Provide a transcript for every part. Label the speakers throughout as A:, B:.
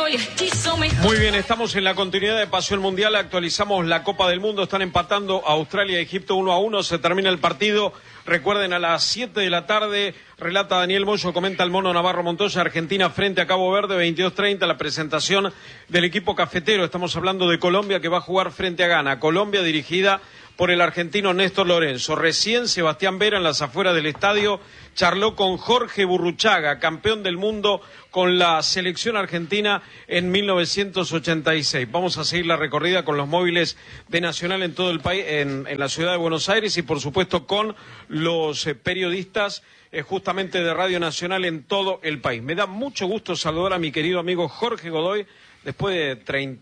A: Muy bien, estamos en la continuidad de Pasión Mundial, actualizamos la Copa del Mundo, están empatando Australia y Egipto 1-1, se termina el partido. Recuerden, a las 7 de la tarde, relata Daniel Moyo, comenta el Mono Navarro Montoya, Argentina frente a Cabo Verde, 22:30, la presentación del equipo cafetero. Estamos hablando de Colombia, que va a jugar frente a Ghana. Colombia dirigida por el argentino Néstor Lorenzo. Recién Sebastián Vera, en las afueras del estadio, charló con Jorge Burruchaga, campeón del mundo con la selección argentina en 1986. Vamos a seguir la recorrida con los móviles de Nacional en todo el país, en la ciudad de Buenos Aires, y por supuesto con los periodistas justamente de Radio Nacional en todo el país. Me da mucho gusto saludar a mi querido amigo Jorge Godoy, después de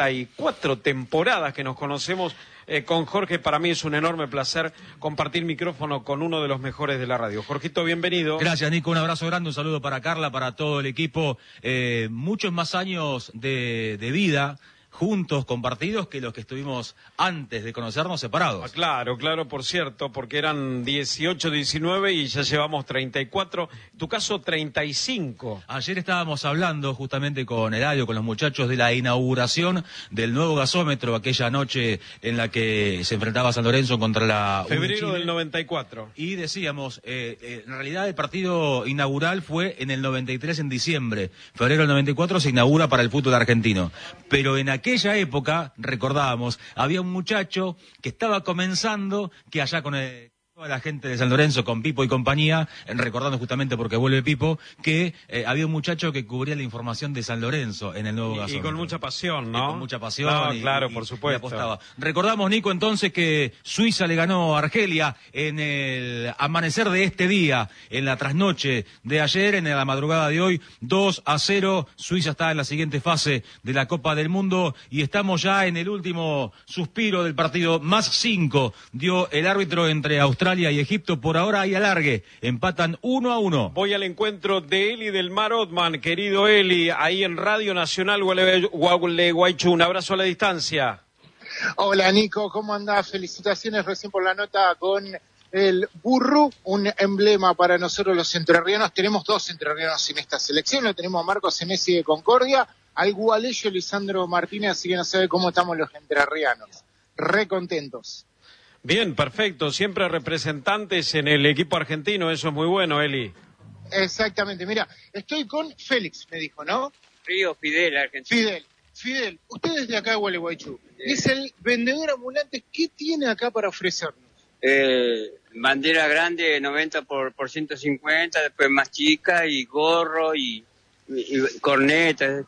A: 34 temporadas que nos conocemos. Con Jorge, para mí es un enorme placer compartir micrófono con uno de los mejores de la radio. Jorgito, bienvenido.
B: Gracias, Nico, un abrazo grande, un saludo para Carla, para todo el equipo. Muchos más años de vida juntos, compartidos, que los que estuvimos antes de conocernos separados.
A: Claro, por cierto, porque eran 18, 19 y ya llevamos 34, en tu caso 35.
B: Ayer estábamos hablando justamente con Eladio, con los muchachos, de la inauguración del nuevo gasómetro, aquella noche en la que se enfrentaba San Lorenzo contra la
A: febrero del 94.
B: Y decíamos, en realidad el partido inaugural fue en el 93, en diciembre. Febrero del 94 se inaugura para el fútbol argentino. Pero en aquella época, recordábamos, había un muchacho que estaba comenzando, que allá con toda la gente de San Lorenzo, con Pipo y compañía, recordando justamente porque vuelve Pipo, que había un muchacho que cubría la información de San Lorenzo en el nuevo gasómetro.
A: Y con mucha pasión, ¿no?
B: Y con mucha pasión.
A: No, claro, por supuesto.
B: Apostaba. Recordamos, Nico, entonces que Suiza le ganó a Argelia en el amanecer de este día, en la trasnoche de ayer, en la madrugada de hoy, 2-0. Suiza está en la siguiente fase de la Copa del Mundo y estamos ya en el último suspiro del partido. Más 5 dio el árbitro entre Australia y Egipto. Por ahora hay alargue, empatan 1-1.
A: Voy al encuentro de Eli del Mar Othman, querido Eli, ahí en Radio Nacional Gualeguaychú. Un abrazo a la distancia.
C: Hola Nico, ¿cómo andás? Felicitaciones recién por la nota con el Burru, un emblema para nosotros los entrerrianos. Tenemos dos entrerrianos en esta selección, lo tenemos a Marcos Senesi de Concordia, al gualeyo Lisandro Martínez, así que no sabe cómo estamos los entrerrianos. Re contentos.
A: Bien, perfecto. Siempre representantes en el equipo argentino. Eso es muy bueno, Eli.
C: Exactamente. Mira, estoy con Félix, me dijo, ¿no?
D: Río Fidel, Argentina.
C: Fidel, usted es de acá de Gualeguaychú. Es el vendedor ambulante. ¿Qué tiene acá para ofrecernos?
D: Bandera grande, 90 por 150, después más chica, y gorro, y cornetas.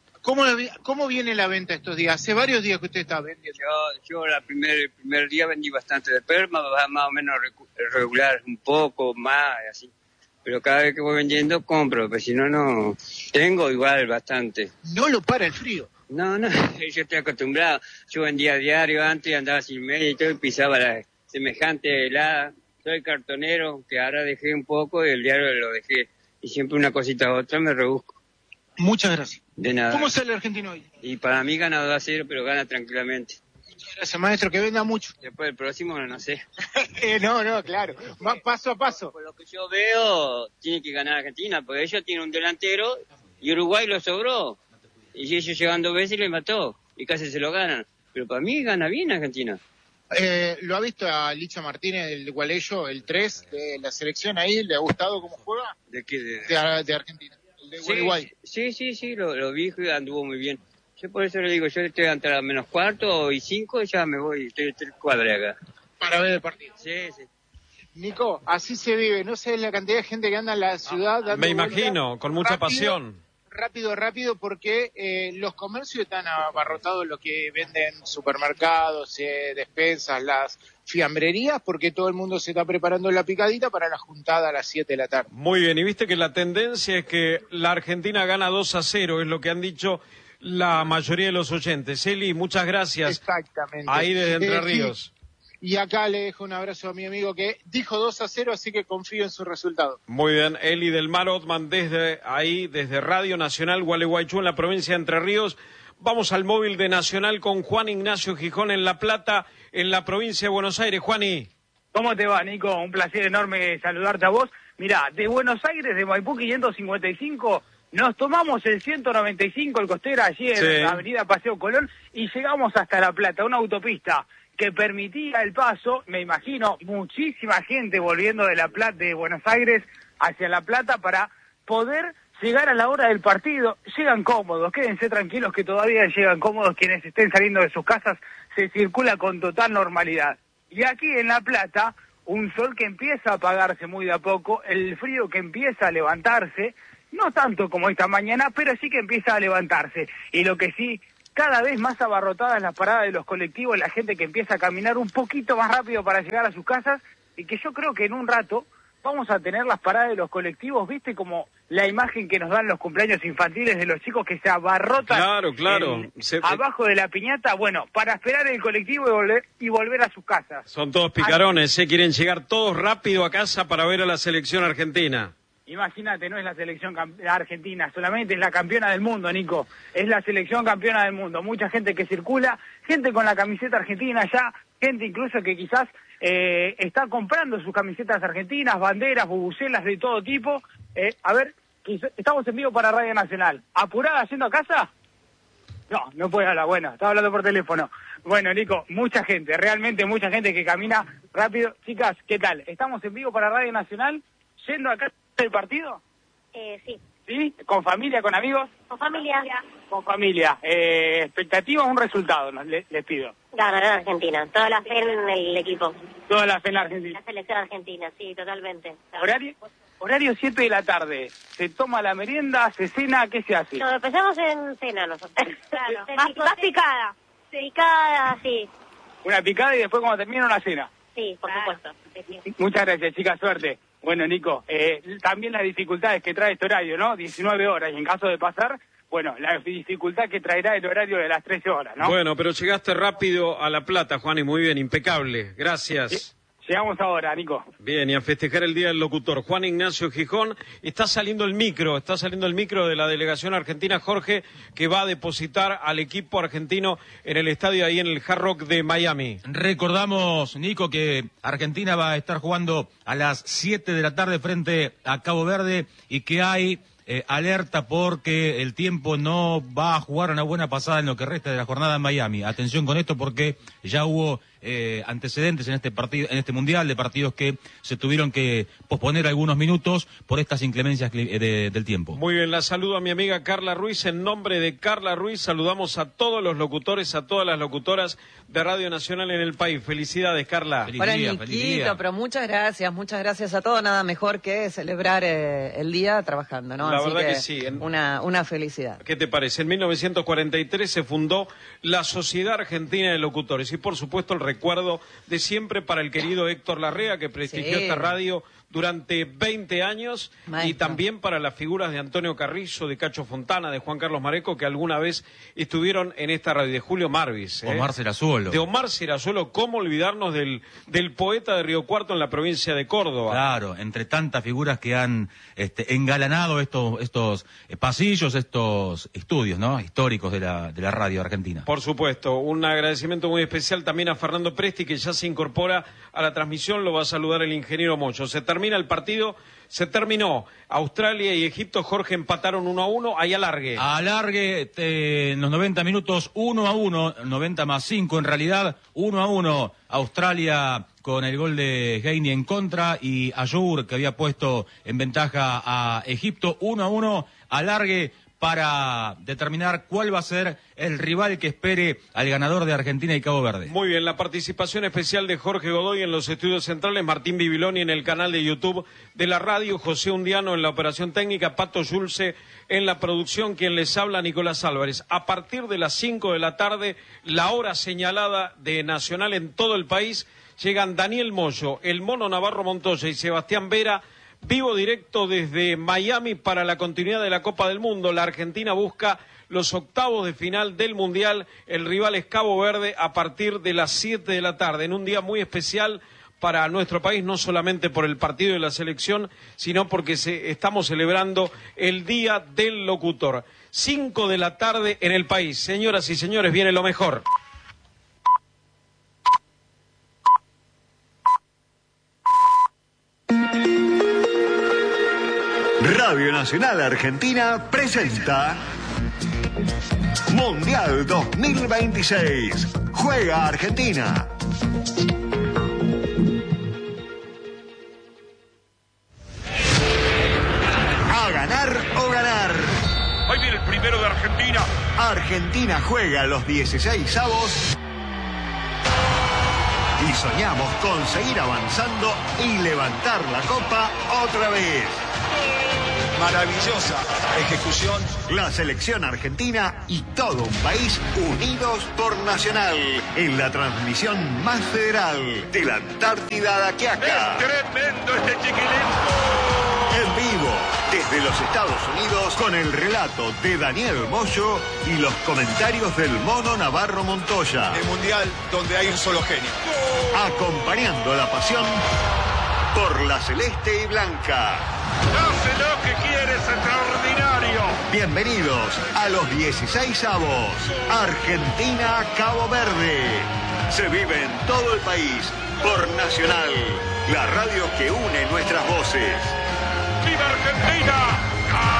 C: ¿Cómo viene la venta estos días? Hace varios días que usted está vendiendo.
D: Yo el primer día vendí bastante de perma, más o menos regular, un poco más, así. Pero cada vez que voy vendiendo, compro, porque si no, no. Tengo igual bastante.
C: ¿No lo para el frío?
D: No, yo estoy acostumbrado. Yo vendía a diario antes, andaba sin media y todo, y pisaba la semejante helada. Soy cartonero, que ahora dejé un poco y el diario lo dejé. Y siempre una cosita u otra me rebusco.
C: Muchas gracias.
D: De nada.
C: ¿Cómo sale el argentino hoy?
D: Y para mí gana 2-0, pero gana tranquilamente.
C: Muchas gracias, maestro, que venda mucho.
D: Después del próximo, no sé.
C: No, claro. Paso a paso.
D: Por lo que yo veo, tiene que ganar Argentina, porque ellos tienen un delantero y Uruguay lo sobró. Y ellos llegan 2 veces y le mató. Y casi se lo ganan. Pero para mí gana bien Argentina.
C: ¿Lo ha visto a Licha Martínez del Gualeyo, el 3 de la selección ahí? ¿Le ha gustado cómo juega?
D: ¿De qué?
C: De Argentina. De Uruguay.
D: Sí, lo vi y anduvo muy bien. Yo por eso le digo, yo estoy entre a menos cuarto y 5 y ya me voy, estoy 3 cuadras acá.
C: Para ver el partido.
D: Sí.
C: Nico, así se vive, no sé la cantidad de gente que anda en la ciudad.
A: Me imagino, con mucha pasión.
C: Rápido, porque los comercios están abarrotados, lo que venden supermercados, despensas, las fiambrerías, porque todo el mundo se está preparando la picadita para la juntada a las 7 de la tarde.
A: Muy bien, y viste que la tendencia es que la Argentina gana 2-0, es lo que han dicho la mayoría de los oyentes. Eli, muchas gracias.
C: Exactamente.
A: Ahí desde Entre Ríos.
C: Y acá le dejo un abrazo a mi amigo que dijo 2-0, así que confío en su resultado.
A: Muy bien, Eli del Mar Othman desde Radio Nacional Gualeguaychú en la provincia de Entre Ríos. Vamos al móvil de Nacional con Juan Ignacio Gijón en La Plata, en la provincia de Buenos Aires. Juani.
E: ¿Cómo te va, Nico? Un placer enorme saludarte a vos. Mirá, de Buenos Aires, de Maipú 555, Nos tomamos el 195, el costero, allí en la avenida Paseo Colón, y llegamos hasta La Plata, una autopista que permitía el paso, me imagino, muchísima gente volviendo de La Plata, de Buenos Aires hacia La Plata para poder llegar a la hora del partido. Llegan cómodos, quédense tranquilos que todavía llegan cómodos quienes estén saliendo de sus casas, se circula con total normalidad. Y aquí en La Plata, un sol que empieza a apagarse muy de a poco, el frío que empieza a levantarse, no tanto como esta mañana, pero sí que empieza a levantarse. Y lo que sí, cada vez más abarrotadas las paradas de los colectivos, la gente que empieza a caminar un poquito más rápido para llegar a sus casas, y que yo creo que en un rato vamos a tener las paradas de los colectivos, ¿viste? Como la imagen que nos dan los cumpleaños infantiles de los chicos que se abarrotan abajo de la piñata, bueno, para esperar el colectivo y volver a sus casas.
A: Son todos picarones, quieren llegar todos rápido a casa para ver a la selección argentina.
E: Imagínate, no es la selección argentina, solamente es la campeona del mundo, Nico. Es la selección campeona del mundo. Mucha gente que circula, gente con la camiseta argentina ya, gente incluso que quizás está comprando sus camisetas argentinas, banderas, bubucelas de todo tipo. A ver, estamos en vivo para Radio Nacional. ¿Apurada yendo a casa? No puede hablar, bueno, estaba hablando por teléfono. Bueno, Nico, mucha gente, realmente mucha gente que camina rápido. Chicas, ¿qué tal? Estamos en vivo para Radio Nacional, yendo a casa del partido.
F: Sí.
E: ¿Sí? ¿Con familia, con amigos?
F: Con familia.
E: Con familia. ¿Expectativas o un resultado? Les pido.
F: Ganará Argentina. Toda la fe en el equipo.
E: Toda la fe en la Argentina.
F: La selección argentina, sí, totalmente.
E: Horario 7 de la tarde. ¿Se toma la merienda? ¿Se cena? ¿Qué se hace?
F: No, empezamos en cena nosotros. Claro. Más picada. Picada, sí.
E: Una picada y después cuando termina una cena.
F: Sí, por supuesto. Sí.
E: Muchas gracias, chicas. Suerte. Bueno, Nico, también las dificultades que trae este horario, ¿no? 19 horas, y en caso de pasar, bueno, la dificultad que traerá el horario de las 13 horas, ¿no?
A: Bueno, pero llegaste rápido a La Plata, Juan, y muy bien, impecable. Gracias.
E: Llegamos ahora, Nico.
A: Bien, y a festejar el Día del Locutor. Juan Ignacio Gijón, está saliendo el micro de la delegación argentina, Jorge, que va a depositar al equipo argentino en el estadio ahí en el Hard Rock de Miami.
B: Recordamos, Nico, que Argentina va a estar jugando a las 7 de la tarde frente a Cabo Verde y que hay alerta porque el tiempo no va a jugar una buena pasada en lo que resta de la jornada en Miami. Atención con esto porque ya hubo antecedentes en este partido, en este mundial, de partidos que se tuvieron que posponer algunos minutos por estas inclemencias del tiempo.
A: Muy bien, la saludo a mi amiga Carla Ruiz. En nombre de Carla Ruiz saludamos a todos los locutores, a todas las locutoras de Radio Nacional en el país. Felicidades, Carla.
G: Bueno, Niquito, pero muchas gracias a todos. Nada mejor que celebrar el día trabajando, ¿no?
A: La
G: Así
A: verdad que sí.
G: Una felicidad.
A: ¿Qué te parece? En 1943 se fundó la Sociedad Argentina de Locutores y por supuesto el recuerdo de siempre para el querido Héctor Larrea, que prestigió esta radio durante 20 años, Maestro. Y también para las figuras de Antonio Carrizo, de Cacho Fontana, de Juan Carlos Mareco, que alguna vez estuvieron en esta radio, de Julio Marvis.
B: Omar Serazuelo.
A: De Omar Serazuelo, ¿cómo olvidarnos del poeta de Río Cuarto en la provincia de Córdoba?
B: Claro, entre tantas figuras que han engalanado estos pasillos, estos estudios, ¿no?, históricos de la radio argentina.
A: Por supuesto, un agradecimiento muy especial también a Fernando Presti, que ya se incorpora a la transmisión, lo va a saludar el ingeniero Mocho. Se termina el partido, se terminó. Australia y Egipto, Jorge, empataron 1-1, hay alargue.
B: Alargue en los 90 minutos, 1-1, 90 más 5 en realidad, 1-1. Australia con el gol de Heine en contra y Ayour, que había puesto en ventaja a Egipto, 1-1, alargue para determinar cuál va a ser el rival que espere al ganador de Argentina y Cabo Verde.
A: Muy bien, la participación especial de Jorge Godoy en los estudios centrales, Martín Bibiloni en el canal de YouTube de la radio, José Undiano en la operación técnica, Pato Yulce en la producción, quien les habla, Nicolás Álvarez. A partir de las 5 de la tarde, la hora señalada de Nacional en todo el país, llegan Daniel Moyo, el Mono Navarro Montoya y Sebastián Vera, vivo directo desde Miami para la continuidad de la Copa del Mundo. La Argentina busca los octavos de final del Mundial. El rival es Cabo Verde a partir de las 7 de la tarde, en un día muy especial para nuestro país, no solamente por el partido de la selección, sino porque estamos celebrando el Día del Locutor. 5 de la tarde en el país. Señoras y señores, viene lo mejor.
H: Radio Nacional Argentina presenta Mundial 2026. Juega Argentina. A ganar o ganar.
I: Ahí viene el primero de Argentina.
H: Argentina juega los 16avos y soñamos con seguir avanzando y levantar la copa otra vez.
I: Maravillosa ejecución.
H: La selección argentina y todo un país unidos por Nacional en la transmisión más federal de la Antártida de Aquiaca.
I: Es tremendo este chiquilín.
H: En vivo, desde los Estados Unidos, con el relato de Daniel Moyo y los comentarios del Mono Navarro Montoya.
I: El mundial donde hay un solo genio.
H: Acompañando la pasión por la celeste y blanca.
I: Hace lo que quieres, extraordinario.
H: Bienvenidos a los 16avos. Argentina-Cabo Verde. Se vive en todo el país por Nacional, la radio que une nuestras voces.
I: ¡Viva Argentina!